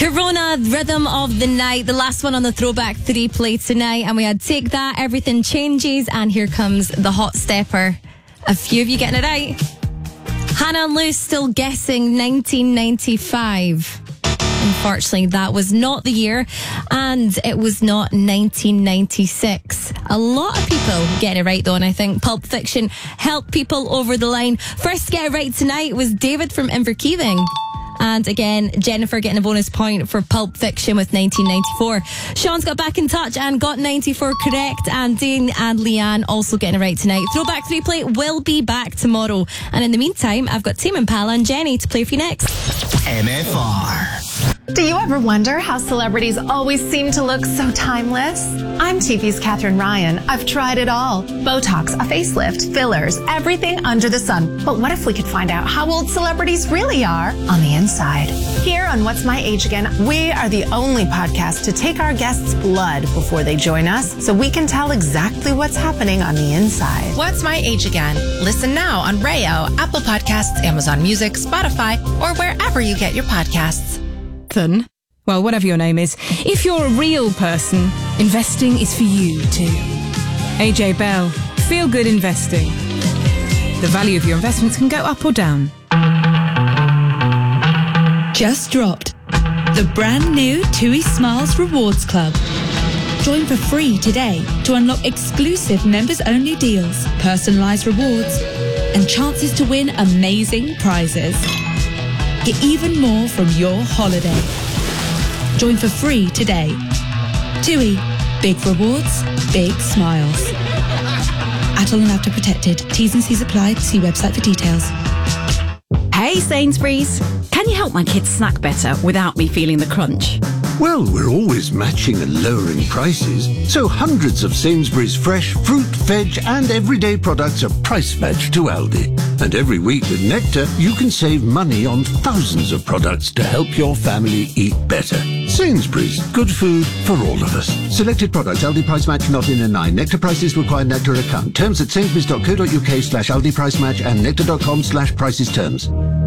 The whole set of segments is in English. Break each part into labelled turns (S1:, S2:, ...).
S1: Corona, Rhythm of the Night, the last one on the Throwback 3 play tonight. And we had Take That, Everything Changes, and here comes the Hot Stepper. A few of you getting it right. Hannah and Lou still guessing 1995. Unfortunately, that was not the year, and it was not 1996. A lot of people getting it right, though, and I think Pulp Fiction helped people over the line. First to get it right tonight was David from Inverkeithing. And again, Jennifer getting a bonus point for Pulp Fiction with 1994. Sean's got back in touch and got 94 correct. And Dean and Leanne also getting it right tonight. Throwback 3 play will be back tomorrow. And in the meantime, I've got Tame Impala and Jenny to play for you next.
S2: MFR.
S3: Do you ever wonder how celebrities always seem to look so timeless? I'm TV's Katherine Ryan. I've tried it all. Botox, a facelift, fillers, everything under the sun. But what if we could find out how old celebrities really are on the inside? Here on What's My Age Again, we are the only podcast to take our guests' blood before they join us so we can tell exactly what's happening on the inside.
S4: What's My Age Again? Listen now on Rayo, Apple Podcasts, Amazon Music, Spotify, or wherever you get your podcasts.
S5: Well, whatever your name is, if you're a real person, investing is for you too. AJ Bell, Feel Good Investing. The value of your investments can go up or down.
S6: Just dropped. The brand new TUI Smiles Rewards Club. Join for free today to unlock exclusive members-only deals, personalised rewards, and chances to win amazing prizes. Get even more from your holiday. Join for free today. TUI. Big rewards, big smiles. Adult and after protected. T's and C's apply. See website for details.
S7: Hey Sainsbury's, can you help my kids snack better without me feeling the crunch?
S8: Well, we're always matching and lowering prices, so hundreds of Sainsbury's fresh fruit, veg and everyday products are price matched to Aldi. And every week with Nectar, you can save money on thousands of products to help your family eat better. Sainsbury's, good food for all of us. Selected products, Aldi price match not in a 9. Nectar prices require Nectar account. Terms at sainsbury's.co.uk/Aldi price match and nectar.com/prices terms.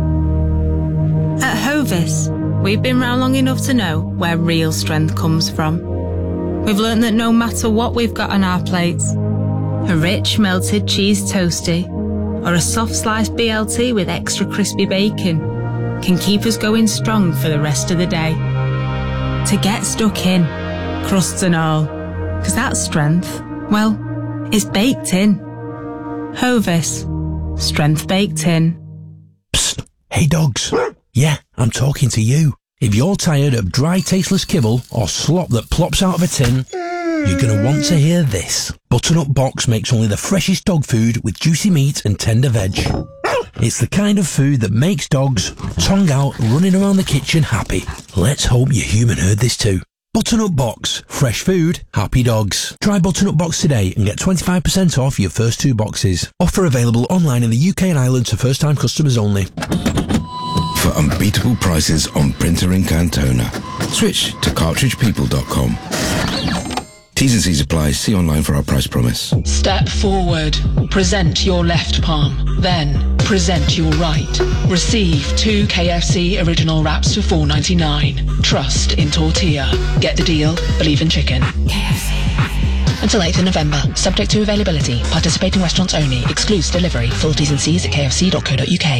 S5: At Hovis, we've been round long enough to know where real strength comes from. We've learned that no matter what we've got on our plates, a rich melted cheese toastie or a soft sliced BLT with extra crispy bacon can keep us going strong for the rest of the day. To get stuck in, crusts and all, because that strength, well, is baked in. Hovis, strength baked in.
S9: Psst, hey dogs. Yeah, I'm talking to you. If you're tired of dry, tasteless kibble or slop that plops out of a tin, you're going to want to hear this. Butternut Box makes only the freshest dog food with juicy meat and tender veg. It's the kind of food that makes dogs, tongue out, running around the kitchen happy. Let's hope your human heard this too. Butternut Box. Fresh food, happy dogs. Try Butternut Box today and get 25% off your first 2 boxes. Offer available online in the UK and Ireland to first-time customers only.
S10: For unbeatable prices on printer ink and toner, switch to cartridgepeople.com. T's and C's apply. See online for our price promise.
S11: Step forward. Present your left palm. Then present your right. Receive 2 KFC original wraps for $4.99. Trust in tortilla. Get the deal. Believe in chicken. KFC. Until 8th of November. Subject to availability. Participating restaurants only. Excludes delivery. Full T's and C's at kfc.co.uk.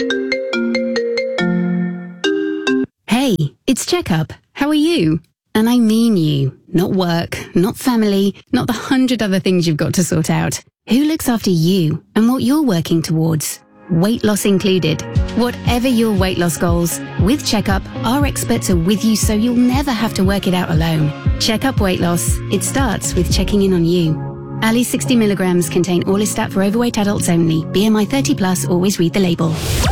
S12: Hey, it's Checkup. How are you? And I mean you. Not work, not family, not the 100 other things you've got to sort out. Who looks after you and what you're working towards? Weight loss included. Whatever your weight loss goals, with Checkup, our experts are with you so you'll never have to work it out alone. Checkup Weight Loss. It starts with checking in on you. Ali 60 milligrams contain Orlistat for overweight adults only. BMI 30 plus, always read the label.